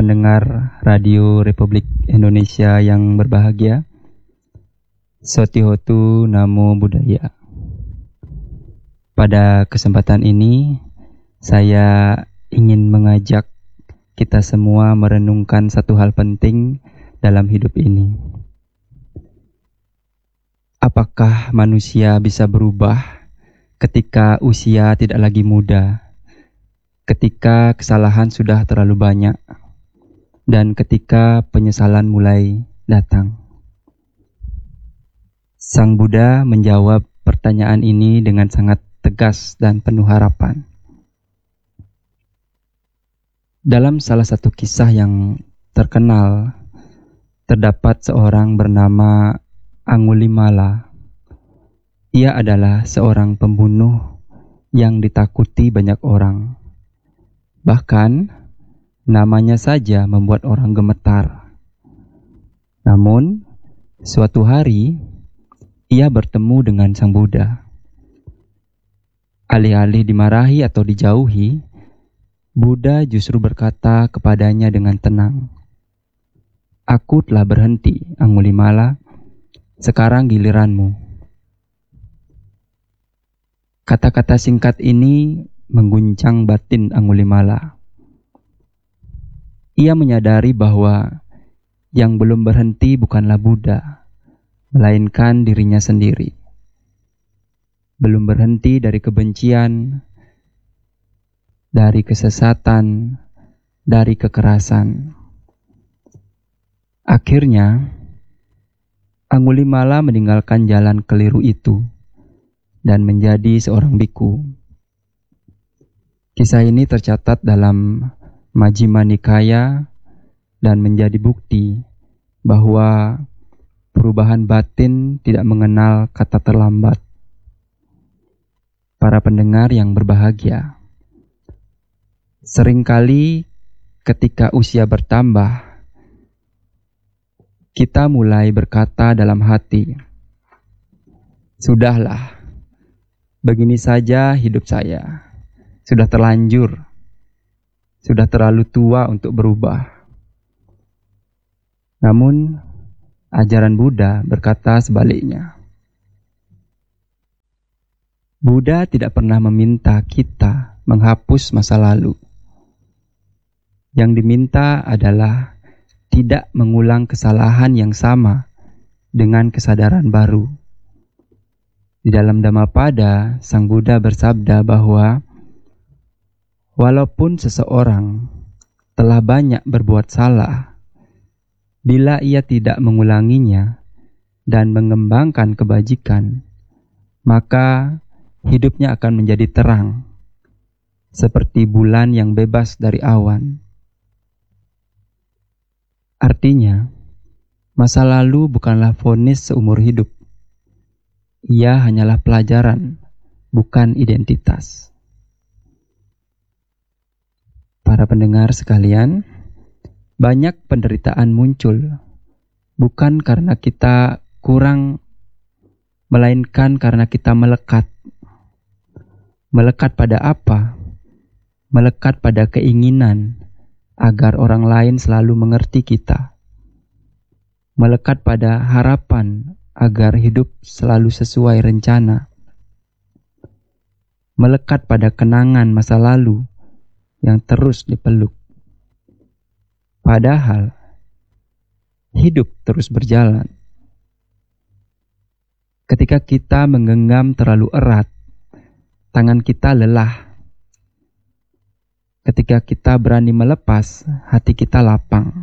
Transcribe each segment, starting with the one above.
pendengar Radio Republik Indonesia yang berbahagia. Sotihotu Namo Buddhaya. Pada kesempatan ini, saya ingin mengajak kita semua merenungkan satu hal penting dalam hidup ini. Apakah manusia bisa berubah ketika usia tidak lagi muda, ketika kesalahan sudah terlalu banyak, dan ketika penyesalan mulai datang? Sang Buddha menjawab pertanyaan ini dengan sangat tegas dan penuh harapan. Dalam salah satu kisah yang terkenal, terdapat seorang bernama Angulimala. Ia adalah seorang pembunuh yang ditakuti banyak orang. Bahkan, namanya saja membuat orang gemetar. Namun, suatu hari, ia bertemu dengan Sang Buddha. Alih-alih dimarahi atau dijauhi, Buddha justru berkata kepadanya dengan tenang, "Aku telah berhenti, Angulimala. Sekarang giliranmu." Kata-kata singkat ini mengguncang batin Angulimala. Ia menyadari bahwa yang belum berhenti bukanlah Buddha, melainkan dirinya sendiri. Belum berhenti dari kebencian, dari kesesatan, dari kekerasan. Akhirnya, Angulimala meninggalkan jalan keliru itu dan menjadi seorang biku. Kisah ini tercatat dalam Majjhima Nikaya dan menjadi bukti bahwa perubahan batin tidak mengenal kata terlambat. Para pendengar yang berbahagia, seringkali ketika usia bertambah, kita mulai berkata dalam hati, "Sudahlah, begini saja hidup saya. Sudah terlanjur, sudah terlalu tua untuk berubah." Namun, ajaran Buddha berkata sebaliknya. Buddha tidak pernah meminta kita menghapus masa lalu. Yang diminta adalah tidak mengulang kesalahan yang sama dengan kesadaran baru. Di dalam Dhammapada, Sang Buddha bersabda bahwa walaupun seseorang telah banyak berbuat salah, bila ia tidak mengulanginya dan mengembangkan kebajikan, maka hidupnya akan menjadi terang, seperti bulan yang bebas dari awan. Artinya, masa lalu bukanlah vonis seumur hidup. Ia hanyalah pelajaran, bukan identitas. Para pendengar sekalian, banyak penderitaan muncul, bukan karena kita kurang, melainkan karena kita melekat. Melekat pada apa? Melekat pada keinginan agar orang lain selalu mengerti kita. Melekat pada harapan agar hidup selalu sesuai rencana. Melekat pada kenangan masa lalu yang terus dipeluk. Padahal, hidup terus berjalan. Ketika kita menggenggam terlalu erat, tangan kita lelah. Ketika kita berani melepas, hati kita lapang.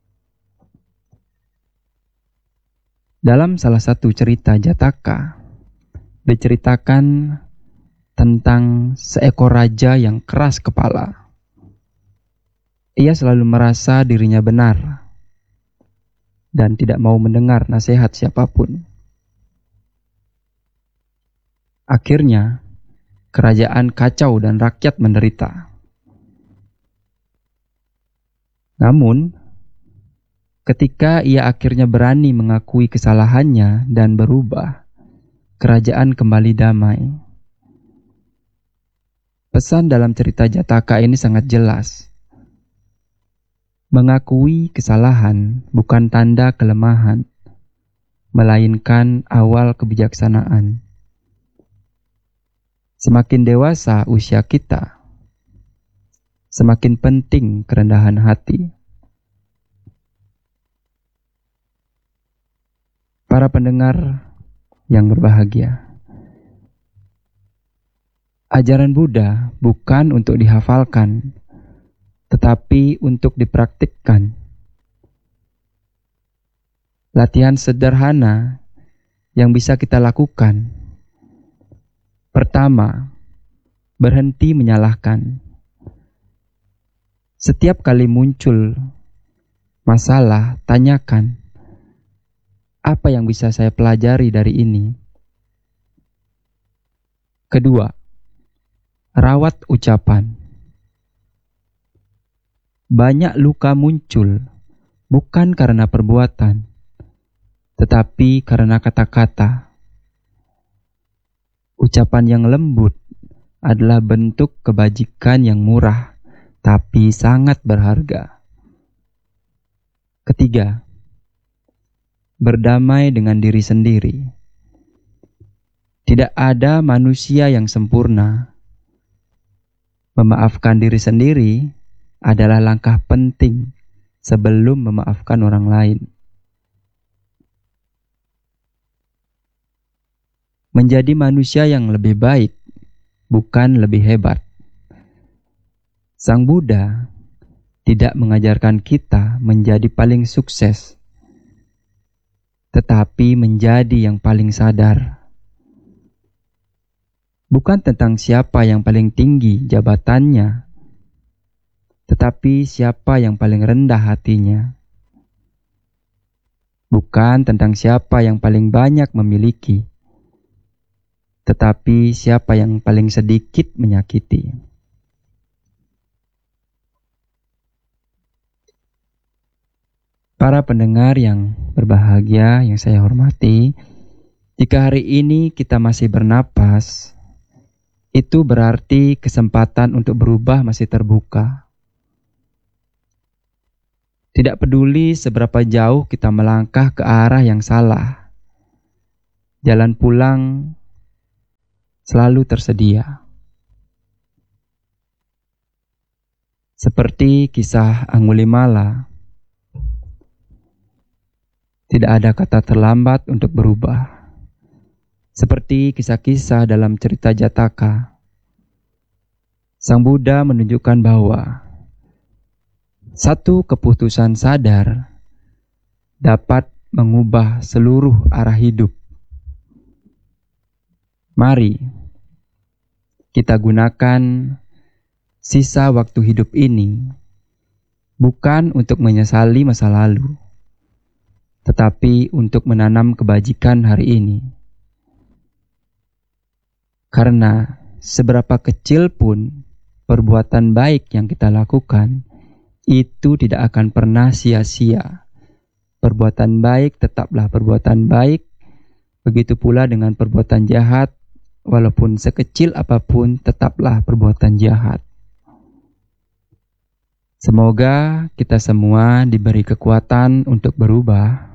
Dalam salah satu cerita Jataka, diceritakan tentang seekor raja yang keras kepala. Ia selalu merasa dirinya benar dan tidak mau mendengar nasihat siapapun. Akhirnya, kerajaan kacau dan rakyat menderita. Namun, ketika ia akhirnya berani mengakui kesalahannya dan berubah, kerajaan kembali damai. Pesan dalam cerita Jataka ini sangat jelas. Mengakui kesalahan bukan tanda kelemahan, melainkan awal kebijaksanaan. Semakin dewasa usia kita, semakin penting kerendahan hati. Para pendengar yang berbahagia, ajaran Buddha bukan untuk dihafalkan, tetapi untuk dipraktikkan. Latihan sederhana yang bisa kita lakukan. Pertama, berhenti menyalahkan. Setiap kali muncul masalah, tanyakan, apa yang bisa saya pelajari dari ini? Kedua, rawat ucapan. Banyak luka muncul bukan karena perbuatan, tetapi karena kata-kata. Ucapan yang lembut adalah bentuk kebajikan yang murah, tapi sangat berharga. Ketiga, berdamai dengan diri sendiri. Tidak ada manusia yang sempurna. Memaafkan diri sendiri adalah langkah penting sebelum memaafkan orang lain. Menjadi manusia yang lebih baik, bukan lebih hebat. Sang Buddha tidak mengajarkan kita menjadi paling sukses, tetapi menjadi yang paling sadar. Bukan tentang siapa yang paling tinggi jabatannya, tetapi siapa yang paling rendah hatinya. Bukan tentang siapa yang paling banyak memiliki, tetapi siapa yang paling sedikit menyakiti. Para pendengar yang berbahagia, yang saya hormati, jika hari ini kita masih bernapas, itu berarti kesempatan untuk berubah masih terbuka. Tidak peduli seberapa jauh kita melangkah ke arah yang salah, jalan pulang selalu tersedia. Seperti kisah Angulimala, tidak ada kata terlambat untuk berubah. Seperti kisah-kisah dalam cerita Jataka, Sang Buddha menunjukkan bahwa satu keputusan sadar dapat mengubah seluruh arah hidup. Mari kita gunakan sisa waktu hidup ini bukan untuk menyesali masa lalu, tetapi untuk menanam kebajikan hari ini. Karena seberapa kecil pun perbuatan baik yang kita lakukan, itu tidak akan pernah sia-sia. Perbuatan baik tetaplah perbuatan baik, begitu pula dengan perbuatan jahat, walaupun sekecil apapun tetaplah perbuatan jahat. Semoga kita semua diberi kekuatan untuk berubah.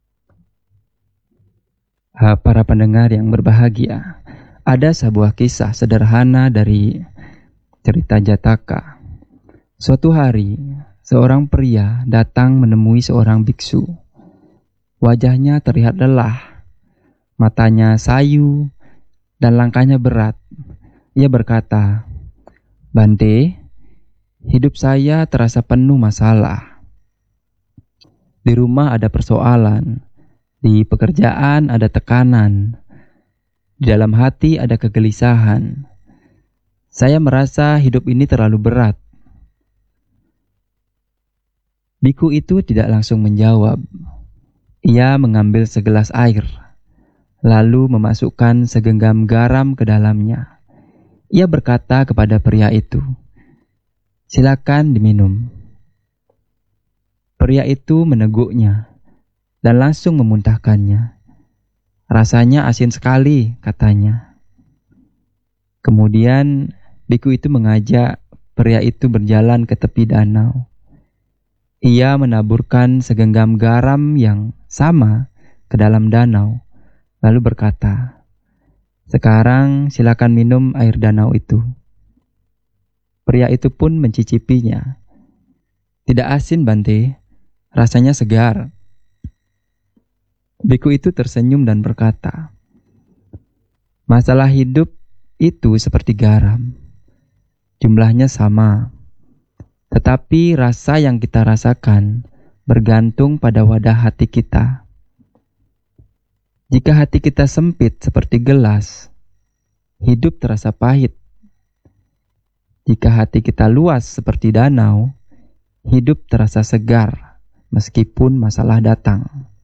Para pendengar yang berbahagia, ada sebuah kisah sederhana dari cerita Jataka. Suatu hari, seorang pria datang menemui seorang biksu. Wajahnya terlihat lelah, matanya sayu, dan langkahnya berat. Ia berkata, "Bante, hidup saya terasa penuh masalah. Di rumah ada persoalan, di pekerjaan ada tekanan, di dalam hati ada kegelisahan. Saya merasa hidup ini terlalu berat." Biku itu tidak langsung menjawab. Ia mengambil segelas air, lalu memasukkan segenggam garam ke dalamnya. Ia berkata kepada pria itu, "Silakan diminum." Pria itu meneguknya dan langsung memuntahkannya. "Rasanya asin sekali," katanya. Kemudian biku itu mengajak pria itu berjalan ke tepi danau. Ia menaburkan segenggam garam yang sama ke dalam danau, lalu berkata, "Sekarang silakan minum air danau itu." Pria itu pun mencicipinya. "Tidak asin, Bante, rasanya segar." Biku itu tersenyum dan berkata, "Masalah hidup itu seperti garam. Jumlahnya sama, tetapi rasa yang kita rasakan bergantung pada wadah hati kita. Jika hati kita sempit seperti gelas, hidup terasa pahit. Jika hati kita luas seperti danau, hidup terasa segar meskipun masalah datang."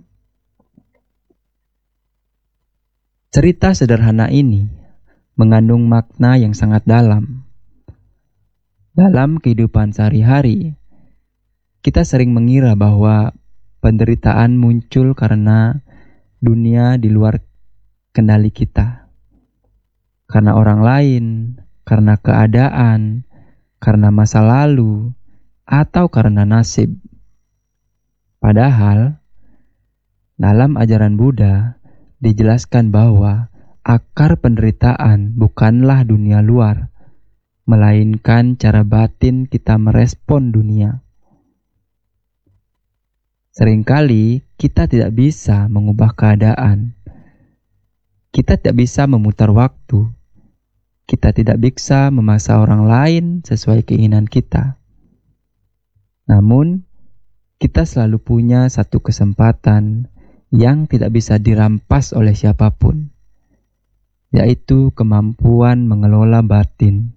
Cerita sederhana ini mengandung makna yang sangat dalam. Dalam kehidupan sehari-hari, kita sering mengira bahwa penderitaan muncul karena dunia di luar kendali kita. Karena orang lain, karena keadaan, karena masa lalu, atau karena nasib. Padahal, dalam ajaran Buddha dijelaskan bahwa akar penderitaan bukanlah dunia luar, melainkan cara batin kita merespon dunia. Seringkali kita tidak bisa mengubah keadaan. Kita tidak bisa memutar waktu. Kita tidak bisa memaksa orang lain sesuai keinginan kita. Namun, kita selalu punya satu kesempatan yang tidak bisa dirampas oleh siapapun, yaitu kemampuan mengelola batin.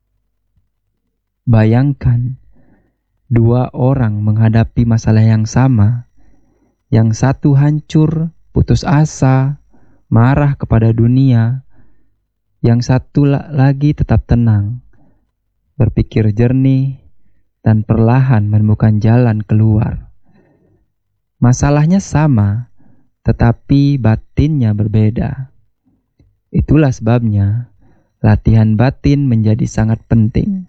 Bayangkan, dua orang menghadapi masalah yang sama, yang satu hancur, putus asa, marah kepada dunia, yang satu lagi tetap tenang, berpikir jernih, dan perlahan menemukan jalan keluar. Masalahnya sama, tetapi batinnya berbeda. Itulah sebabnya latihan batin menjadi sangat penting.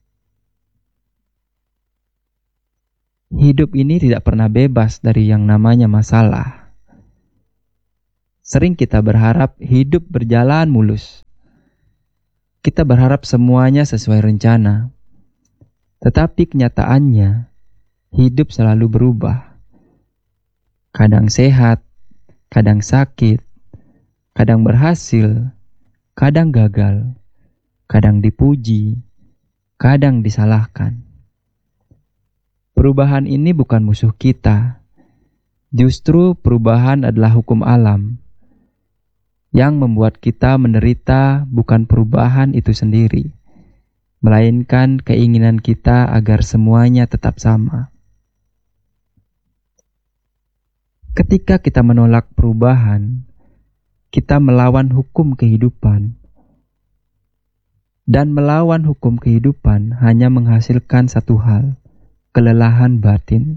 Hidup ini tidak pernah bebas dari yang namanya masalah. Sering kita berharap hidup berjalan mulus. Kita berharap semuanya sesuai rencana. Tetapi kenyataannya, hidup selalu berubah. Kadang sehat, kadang sakit, kadang berhasil, kadang gagal, kadang dipuji, kadang disalahkan. Perubahan ini bukan musuh kita. Justru perubahan adalah hukum alam. Yang membuat kita menderita bukan perubahan itu sendiri, melainkan keinginan kita agar semuanya tetap sama. Ketika kita menolak perubahan, kita melawan hukum kehidupan. Dan melawan hukum kehidupan hanya menghasilkan satu hal, kelelahan batin.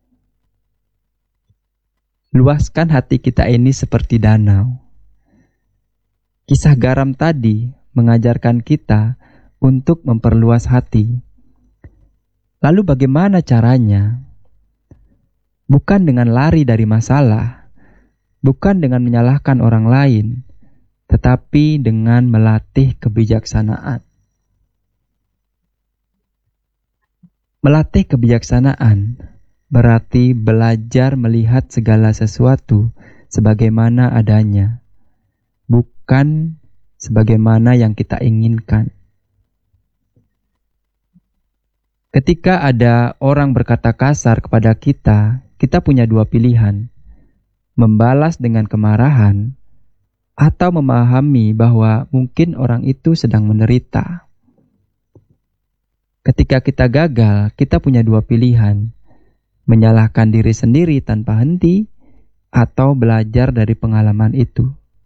Luaskan hati kita ini seperti danau. Kisah garam tadi mengajarkan kita untuk memperluas hati. Lalu bagaimana caranya? Bukan dengan lari dari masalah, bukan dengan menyalahkan orang lain, tetapi dengan melatih kebijaksanaan. Melatih kebijaksanaan berarti belajar melihat segala sesuatu sebagaimana adanya, bukan sebagaimana yang kita inginkan. Ketika ada orang berkata kasar kepada kita, kita punya dua pilihan, membalas dengan kemarahan atau memahami bahwa mungkin orang itu sedang menderita. Ketika kita gagal, kita punya dua pilihan, menyalahkan diri sendiri tanpa henti atau belajar dari pengalaman itu.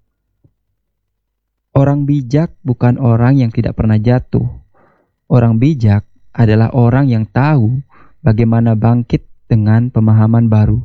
Orang bijak bukan orang yang tidak pernah jatuh. Orang bijak adalah orang yang tahu bagaimana bangkit dengan pemahaman baru.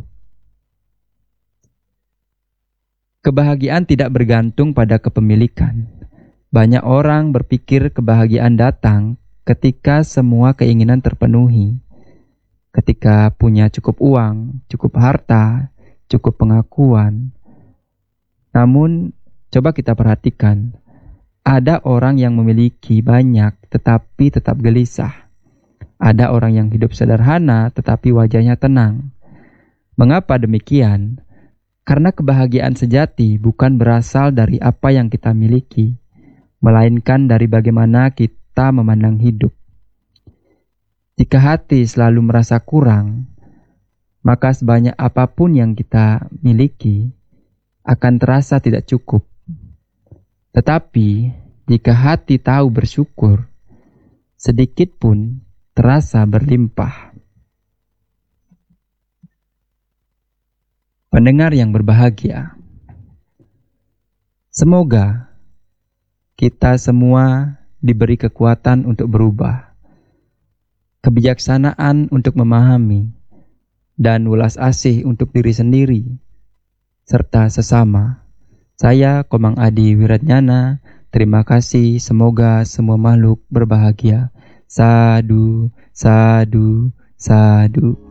Kebahagiaan tidak bergantung pada kepemilikan. Banyak orang berpikir kebahagiaan datang ketika semua keinginan terpenuhi, ketika ketika punya cukup uang, cukup harta, cukup pengakuan. Namun, coba kita perhatikan, ada orang yang memiliki banyak tetapi tetap gelisah. Ada orang yang hidup sederhana tetapi wajahnya tenang. Mengapa demikian? Karena kebahagiaan sejati bukan berasal dari apa yang kita miliki, melainkan dari bagaimana kita memandang hidup. Jika hati selalu merasa kurang, maka sebanyak apapun yang kita miliki akan terasa tidak cukup. Tetapi, jika hati tahu bersyukur, sedikit pun terasa berlimpah. Pendengar yang berbahagia, semoga kita semua diberi kekuatan untuk berubah, kebijaksanaan untuk memahami, dan welas asih untuk diri sendiri, serta sesama. Saya Komang Adi Wiratnyana, terima kasih, semoga semua makhluk berbahagia. Sadu, sadu, sadu.